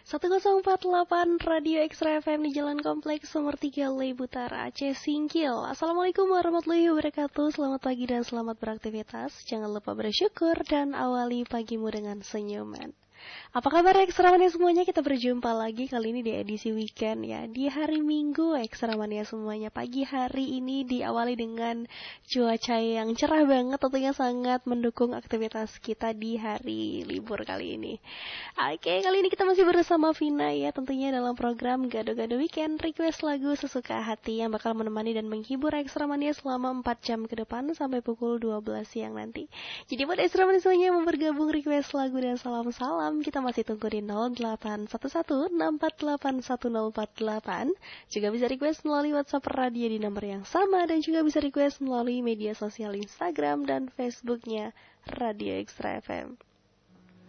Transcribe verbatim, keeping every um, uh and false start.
satu nol empat delapan Radio Extra F M di Jalan Kompleks nomor tiga Lebutar Aceh Singkil. Assalamualaikum warahmatullahi wabarakatuh. Selamat pagi dan selamat beraktivitas. Jangan lupa bersyukur dan awali pagimu dengan senyuman. Apa kabar Extra Mania semuanya? Kita berjumpa lagi kali ini di edisi weekend ya. Di hari Minggu Extra Mania semuanya. Pagi hari ini diawali dengan cuaca yang cerah banget, tentunya sangat mendukung aktivitas kita di hari libur kali ini. Oke, kali ini kita masih bersama Vina ya, tentunya dalam program Gado-Gado Weekend, request lagu sesuka hati yang bakal menemani dan menghibur Extra Mania selama empat jam ke depan sampai pukul dua belas siang nanti. Jadi buat Extra Mania semuanya yang mau bergabung request lagu dan salam-salam, kita masih tunggu di nol delapan satu satu enam empat delapan satu nol empat delapan. Juga bisa request melalui WhatsApp radio di nomor yang sama, dan juga bisa request melalui media sosial Instagram dan Facebooknya Radio Extra F M.